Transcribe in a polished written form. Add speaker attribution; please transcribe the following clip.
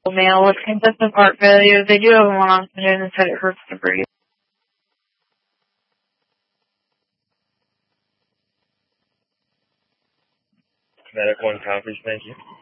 Speaker 1: male with congestive heart failure. They do have him on oxygen and said it hurts to breathe.
Speaker 2: Medic 1 copies, thank you.